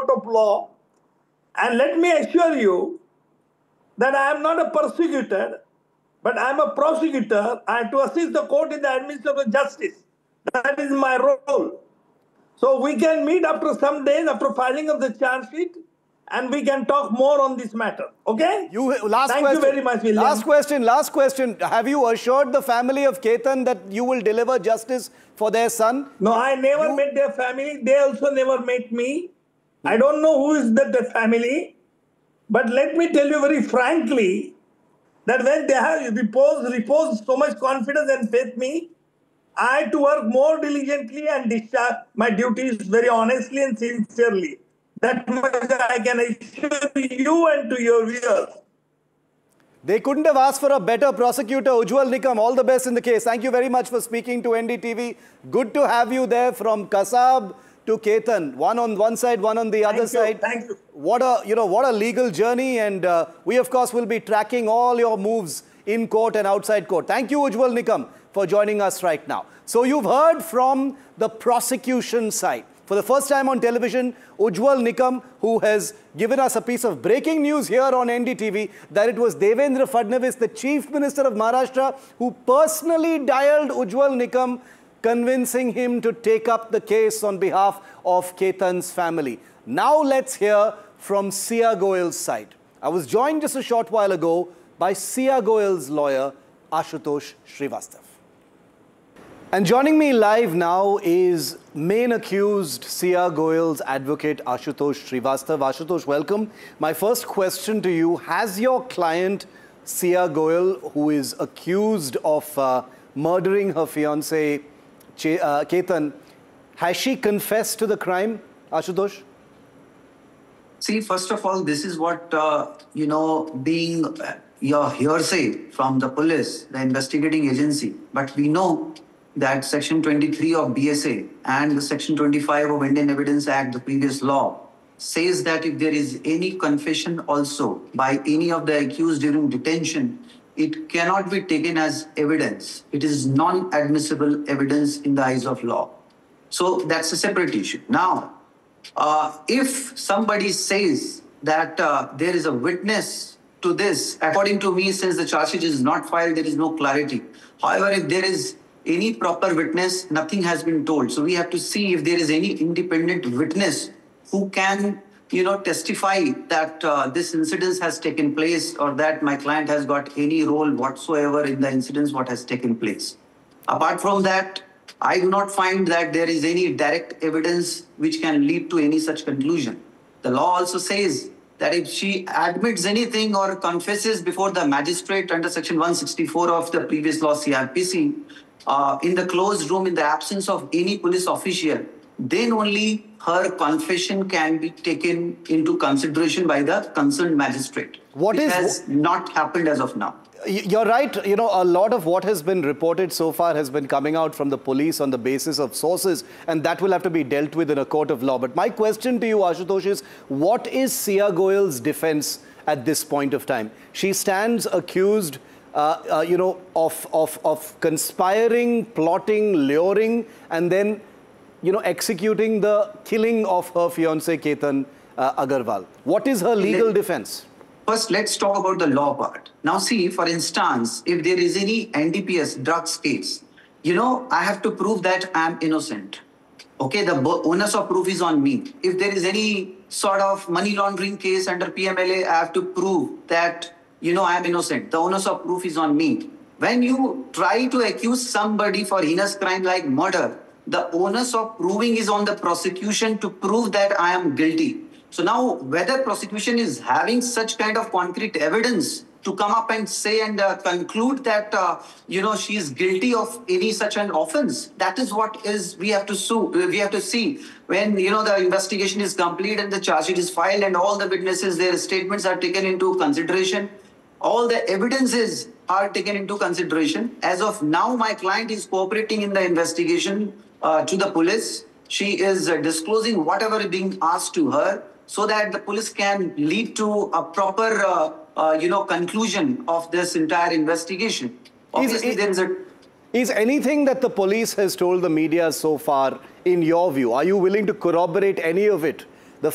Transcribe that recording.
court of law. And let me assure you that I am not a persecutor, but I am a prosecutor and to assist the court in the administration of justice. That is my role. So we can meet after some days after filing of the charge sheet and we can talk more on this matter. Okay? Thank you very much, William. Last question. Have you assured the family of Ketan that you will deliver justice for their son? No, I never met their family. They also never met me. I don't know who is that family. But let me tell you very frankly that when they have reposed so much confidence and faith in me, I had to work more diligently and discharge my duties very honestly and sincerely. That much I can assure you and to your viewers. They couldn't have asked for a better prosecutor. Ujjwal Nikam, all the best in the case. Thank you very much for speaking to NDTV. Good to have you there from Kasab to Ketan. One on one side, one on the other side. Thank you. What a legal journey. And we, of course, will be tracking all your moves in court and outside court. Thank you, Ujjwal Nikam, for joining us right now. So you've heard from the prosecution side. For the first time on television, Ujjwal Nikam, who has given us a piece of breaking news here on NDTV, that it was Devendra Fadnavis, the Chief Minister of Maharashtra, who personally dialed Ujjwal Nikam, convincing him to take up the case on behalf of Ketan's family. Now let's hear from Sia Goyal's side. I was joined just a short while ago by Sia Goyal's lawyer, Ashutosh Srivastav. And joining me live now is main accused Sia Goyal's advocate Ashutosh Srivastav. Ashutosh, welcome. My first question to you, has your client Sia Goyal, who is accused of murdering her fiancé Ketan, has she confessed to the crime, Ashutosh? See, first of all, this is what, being your hearsay from the police, the investigating agency. But we know that Section 23 of BSA and the Section 25 of Indian Evidence Act, the previous law, says that if there is any confession also by any of the accused during detention, it cannot be taken as evidence. It is non-admissible evidence in the eyes of law. So that's a separate issue. Now, if somebody says that there is a witness to this, according to me, since the charge sheet is not filed, there is no clarity. However, if there is any proper witness, nothing has been told. So we have to see if there is any independent witness who can, testify that this incident has taken place or that my client has got any role whatsoever in the incidents what has taken place. Apart from that, I do not find that there is any direct evidence which can lead to any such conclusion. The law also says that if she admits anything or confesses before the magistrate under Section 164 of the previous law CRPC, in the closed room in the absence of any police official, then only her confession can be taken into consideration by the concerned magistrate. Which has not happened as of now. You're right. A lot of what has been reported so far has been coming out from the police on the basis of sources, and that will have to be dealt with in a court of law. But my question to you, Ashutosh, is what is Sia Goyal's defense at this point of time? She stands accused of conspiring, plotting, luring, and then, executing the killing of her fiancé Ketan Agarwal. What is her legal defense? First, let's talk about the law part. Now, see, for instance, if there is any NDPS drugs case, I have to prove that I'm innocent. Okay, the onus of proof is on me. If there is any sort of money laundering case under PMLA, I have to prove that I am innocent. The onus of proof is on me. When you try to accuse somebody for heinous crime like murder, the onus of proving is on the prosecution to prove that I am guilty. So now, whether prosecution is having such kind of concrete evidence to come up and say and conclude that, she is guilty of any such an offense, that is what we have to see when, the investigation is complete and the charge sheet is filed and all the witnesses, their statements are taken into consideration. All the evidences are taken into consideration. As of now, my client is cooperating in the investigation to the police. She is disclosing whatever is being asked to her so that the police can lead to a proper, conclusion of this entire investigation. Obviously, there is a... Is anything that the police has told the media so far, in your view, are you willing to corroborate any of it